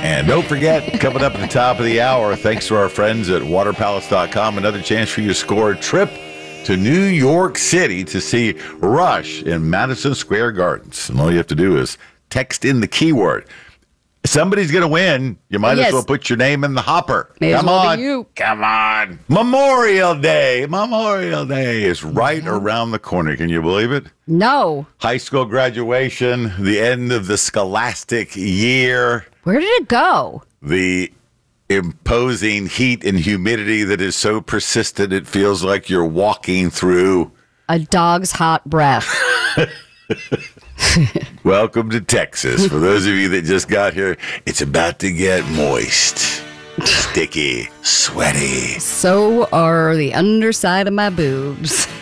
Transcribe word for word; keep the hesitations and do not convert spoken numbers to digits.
And don't forget, coming up at the top of the hour, thanks to our friends at water palace dot com, another chance for you to score a trip to New York City to see Rush in Madison Square Gardens. And all you have to do is text in the keyword. Somebody's going to win. You might Yes. as well put your name in the hopper. May as Come well be on. you. Come on. Memorial Day. Memorial Day is right around the corner. Can you believe it? No. High school graduation, the end of the scholastic year, Where did it go? the imposing heat and humidity that is so persistent it feels like you're walking through. A dog's hot breath. Welcome to Texas. For those of you that just got here, it's about to get moist, sticky, sweaty. So are the underside of my boobs.